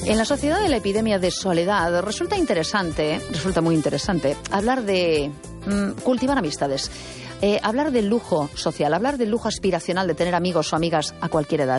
En la sociedad de la epidemia de soledad resulta muy interesante, hablar de cultivar amistades, hablar del lujo social, hablar del lujo aspiracional de tener amigos o amigas a cualquier edad.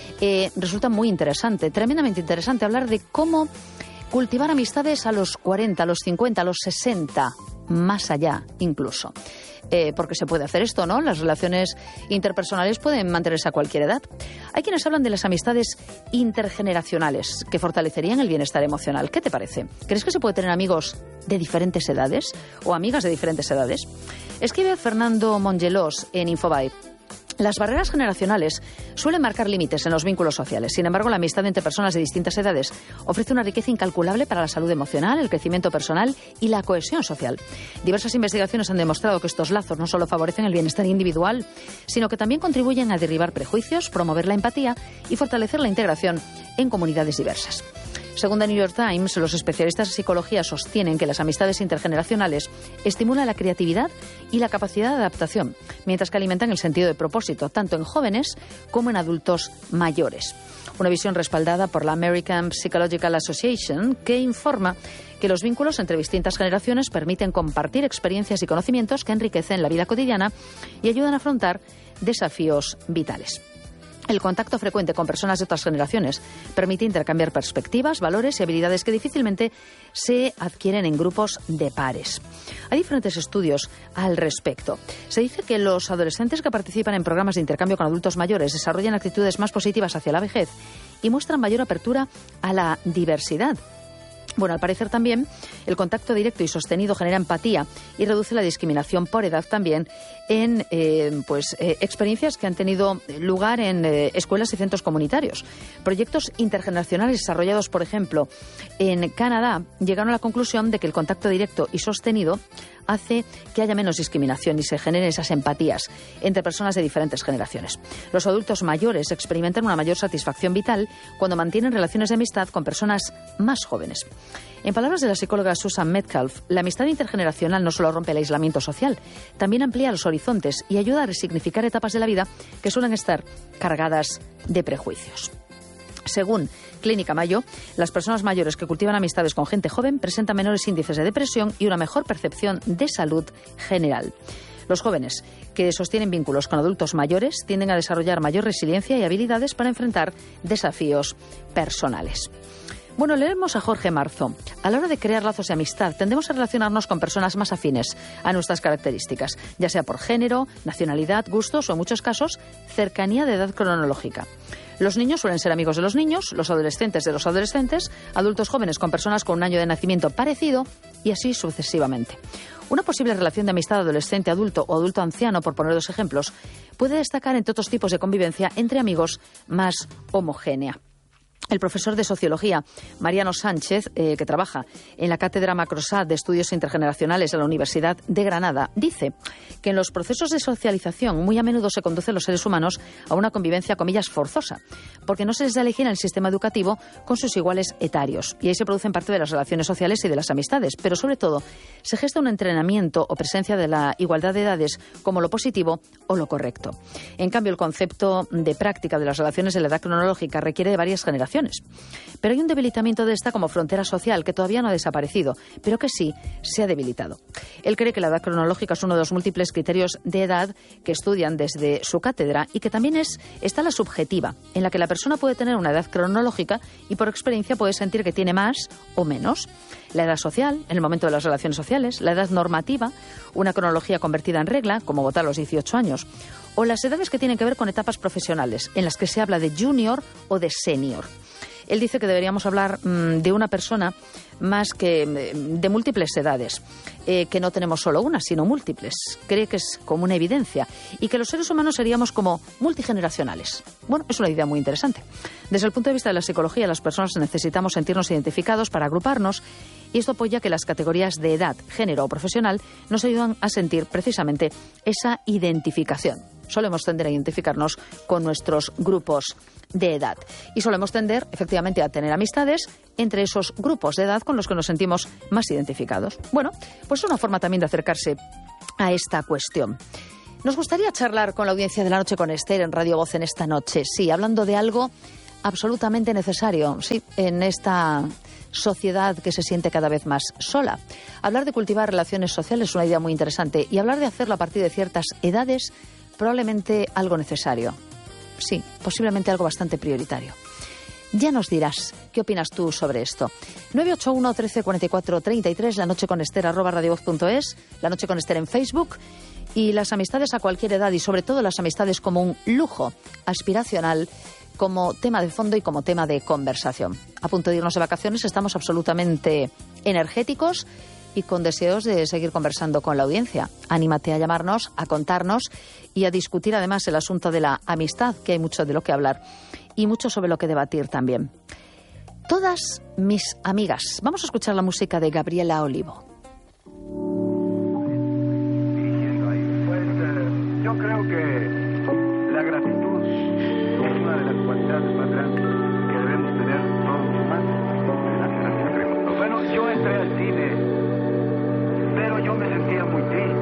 Resulta muy interesante, tremendamente interesante, hablar de cómo cultivar amistades a los 40, a los 50, a los 60, más allá incluso. Porque se puede hacer esto, ¿no? Las relaciones interpersonales pueden mantenerse a cualquier edad. Hay quienes hablan de las amistades intergeneracionales que fortalecerían el bienestar emocional. ¿Qué te parece? ¿Crees que se puede tener amigos de diferentes edades o amigas de diferentes edades? Escribe Fernando Mongelós en Infobae. Las barreras generacionales suelen marcar límites en los vínculos sociales. Sin embargo, la amistad entre personas de distintas edades ofrece una riqueza incalculable para la salud emocional, el crecimiento personal y la cohesión social. Diversas investigaciones han demostrado que estos lazos no solo favorecen el bienestar individual, sino que también contribuyen a derribar prejuicios, promover la empatía y fortalecer la integración en comunidades diversas. Según The New York Times, los especialistas en psicología sostienen que las amistades intergeneracionales estimulan la creatividad y la capacidad de adaptación, mientras que alimentan el sentido de propósito, tanto en jóvenes como en adultos mayores. Una visión respaldada por la American Psychological Association, que informa que los vínculos entre distintas generaciones permiten compartir experiencias y conocimientos que enriquecen la vida cotidiana y ayudan a afrontar desafíos vitales. El contacto frecuente con personas de otras generaciones permite intercambiar perspectivas, valores y habilidades que difícilmente se adquieren en grupos de pares. Hay diferentes estudios al respecto. Se dice que los adolescentes que participan en programas de intercambio con adultos mayores desarrollan actitudes más positivas hacia la vejez y muestran mayor apertura a la diversidad. Bueno, al parecer también el contacto directo y sostenido genera empatía y reduce la discriminación por edad también en experiencias que han tenido lugar en escuelas y centros comunitarios. Proyectos intergeneracionales desarrollados, por ejemplo, en Canadá llegaron a la conclusión de que el contacto directo y sostenido hace que haya menos discriminación y se generen esas empatías entre personas de diferentes generaciones. Los adultos mayores experimentan una mayor satisfacción vital cuando mantienen relaciones de amistad con personas más jóvenes. En palabras de la psicóloga Susan Metcalf, la amistad intergeneracional no solo rompe el aislamiento social, también amplía los horizontes y ayuda a resignificar etapas de la vida que suelen estar cargadas de prejuicios. Según Clínica Mayo, las personas mayores que cultivan amistades con gente joven presentan menores índices de depresión y una mejor percepción de salud general. Los jóvenes que sostienen vínculos con adultos mayores tienden a desarrollar mayor resiliencia y habilidades para enfrentar desafíos personales. Bueno, leemos a Jorge Marzo. A la hora de crear lazos de amistad, tendemos a relacionarnos con personas más afines a nuestras características, ya sea por género, nacionalidad, gustos o, en muchos casos, cercanía de edad cronológica. Los niños suelen ser amigos de los niños, los adolescentes de los adolescentes, adultos jóvenes con personas con un año de nacimiento parecido y así sucesivamente. Una posible relación de amistad adolescente-adulto o adulto-anciano, por poner dos ejemplos, puede destacar entre otros tipos de convivencia entre amigos más homogénea. El profesor de Sociología, Mariano Sánchez, que trabaja en la Cátedra Macrosat de Estudios Intergeneracionales de la Universidad de Granada, dice que en los procesos de socialización muy a menudo se conducen los seres humanos a una convivencia, comillas, forzosa, porque no se les da elegir en el sistema educativo con sus iguales etarios. Y ahí se producen parte de las relaciones sociales y de las amistades, pero sobre todo se gesta un entrenamiento o presencia de la igualdad de edades como lo positivo o lo correcto. En cambio, el concepto de práctica de las relaciones de la edad cronológica requiere de varias generaciones. Pero hay un debilitamiento de esta como frontera social que todavía no ha desaparecido, pero que sí se ha debilitado. Él cree que la edad cronológica es uno de los múltiples criterios de edad que estudian desde su cátedra y que también está la subjetiva, en la que la persona puede tener una edad cronológica y por experiencia puede sentir que tiene más o menos. La edad social, en el momento de las relaciones sociales, la edad normativa, una cronología convertida en regla, como votar a los 18 años, o las edades que tienen que ver con etapas profesionales, en las que se habla de junior o de senior. Él dice que deberíamos hablar de una persona más que de múltiples edades, que no tenemos solo una, sino múltiples. Cree que es como una evidencia y que los seres humanos seríamos como multigeneracionales. Bueno, es una idea muy interesante. Desde el punto de vista de la psicología, las personas necesitamos sentirnos identificados para agruparnos y esto apoya que las categorías de edad, género o profesional nos ayudan a sentir precisamente esa identificación. Solemos tender a identificarnos con nuestros grupos de edad y solemos tender efectivamente a tener amistades entre esos grupos de edad con los que nos sentimos más identificados. Bueno, pues es una forma también de acercarse a esta cuestión. Nos gustaría charlar con la audiencia de La Noche con Esther en Radio Voz en esta noche. Sí, hablando de algo absolutamente necesario, sí, en esta sociedad que se siente cada vez más sola. Hablar de cultivar relaciones sociales es una idea muy interesante y hablar de hacerlo a partir de ciertas edades probablemente algo necesario. Sí, posiblemente algo bastante prioritario. Ya nos dirás, ¿qué opinas tú sobre esto? 981 13 44 33, La Noche con Ester, @radiovoz.es, La Noche con Ester en Facebook, y las amistades a cualquier edad, y sobre todo las amistades como un lujo aspiracional, como tema de fondo y como tema de conversación. A punto de irnos de vacaciones, estamos absolutamente energéticos y con deseos de seguir conversando con la audiencia. Anímate a llamarnos, a contarnos y a discutir además el asunto de la amistad, que hay mucho de lo que hablar y mucho sobre lo que debatir también. Todas mis amigas. Vamos a escuchar la música de Gabriela Olivo. Yo creo que la gratitud es una de las cualidades más grandes que debemos tener todos los humanos. Bueno, yo entré al cine, pero yo me sentía muy triste.